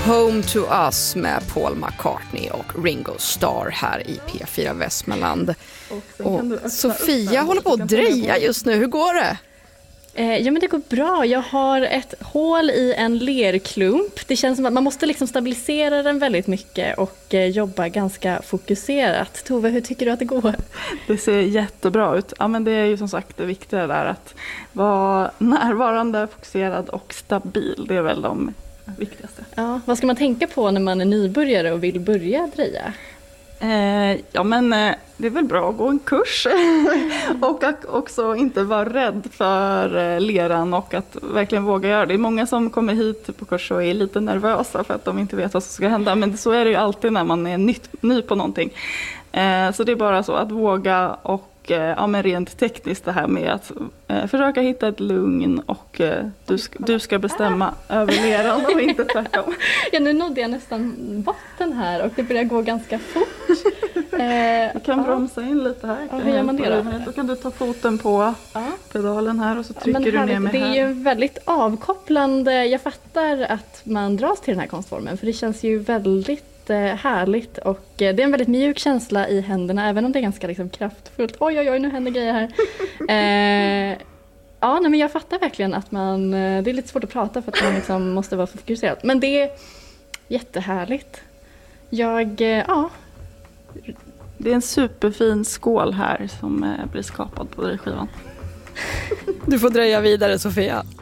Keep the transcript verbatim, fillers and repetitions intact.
Home to Us med Paul McCartney och Ringo Starr här i P fyra Västmanland. Och, och Sofia håller på att dreja just nu. Hur går det? Eh, ja men det går bra. Jag har ett hål i en lerklump. Det känns som att man måste liksom stabilisera den väldigt mycket och eh, jobba ganska fokuserat. Tove, hur tycker du att det går? Det ser jättebra ut. Ja, men det är ju som sagt det viktiga där att vara närvarande, fokuserad och stabil. Det är väl de viktigaste. Ja, vad ska man tänka på när man är nybörjare och vill börja dreja? Eh, ja men eh, det är väl bra att gå en kurs och att också inte vara rädd för eh, leran och att verkligen våga göra det. Det är många som kommer hit på kurs och är lite nervösa för att de inte vet vad som ska hända, men så är det ju alltid när man är nytt, ny på någonting. Eh, så det är bara så att våga och ja, men rent tekniskt det här med att eh, försöka hitta ett lugn och eh, du, ska, du ska bestämma över leran och inte tvärtom. Ja, nu nådde jag nästan botten här och det börjar gå ganska fort. Eh, du kan ja. bromsa in lite här. Ja, hur gör man det då? Då kan du ta foten på ja. pedalen här och så trycker ja, du ner med det här. Det är ju väldigt avkopplande. Jag fattar att man dras till den här konstformen för det känns ju väldigt härligt och det är en väldigt mjuk känsla i händerna även om det är ganska liksom kraftfullt. Oj oj oj, nu händer grejer här. eh, ja, nej, men jag fattar verkligen att man, det är lite svårt att prata för att man liksom måste vara fokuserad. Men det är jättehärligt. Jag, ja. Det är en superfin skål här som blir skapad på skivan. Du får dröja vidare, Sofia.